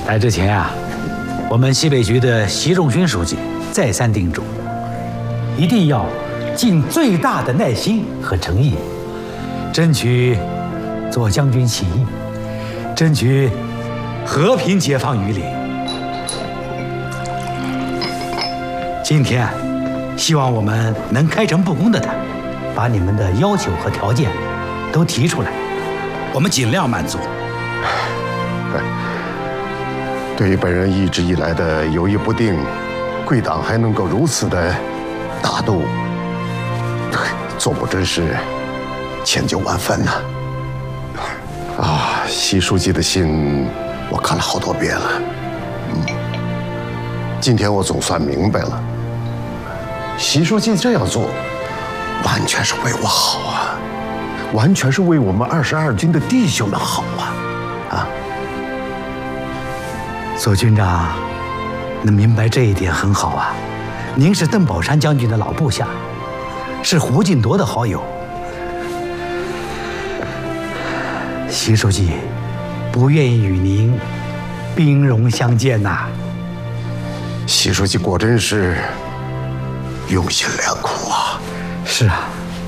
来之前啊，我们西北局的习仲勋书记再三叮嘱，一定要尽最大的耐心和诚意，争取左将军起义，争取和平解放榆林。今天，希望我们能开诚布公地谈，把你们的要求和条件都提出来，我们尽量满足。 对于本人一直以来的犹豫不定，贵党还能够如此的大度，做不真是歉疚万分呐！习书记的信我看了好多遍了，今天我总算明白了，习书记这样做，完全是为我好啊，完全是为我们22军的弟兄们好啊！ 左军长能明白这一点很好啊，您是邓宝山将军的老部下，是胡锦铎的好友。习书记不愿意与您兵戎相见呐。 习书记果真是用心良苦啊！ 是啊。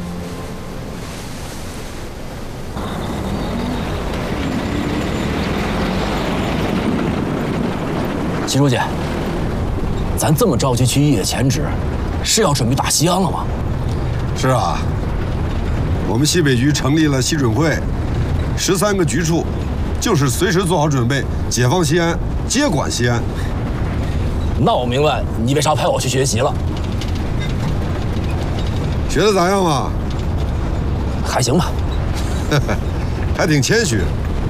习书记，咱这么着急去一野前指，是要准备打西安了吗？ 是啊，我们西北局成立了西准会，13个局处，就是随时做好准备，解放西安，接管西安。 那我明白你为啥派我去学习了。 学得咋样嘛？ 还行吧。 还挺谦虚。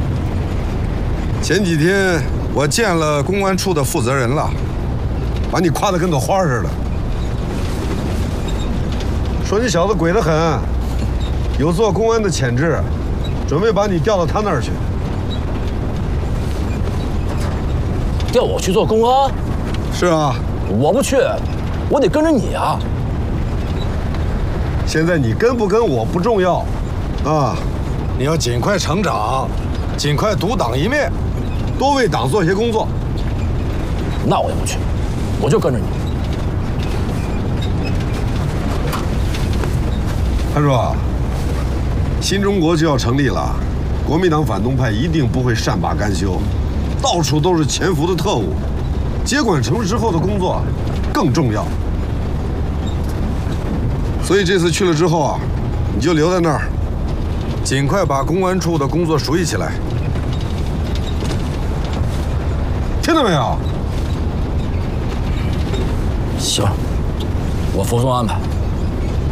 前几天我见了公安处的负责人了，把你夸得跟朵花似的，说你小子鬼得很，有做公安的潜质，准备把你调到他那儿去。 调我去做公安？ 是啊， 我不去，我得跟着你啊。 现在你跟不跟我不重要，啊，你要尽快成长，尽快独当一面，多为党做些工作。 那我也不去，我就跟着你。 他说，新中国就要成立了，国民党反动派一定不会善罢甘休，到处都是潜伏的特务，接管城市之后的工作更重要。所以这次去了之后啊，你就留在那儿，尽快把公安处的工作熟悉起来，听到没有？ 行，我服从安排。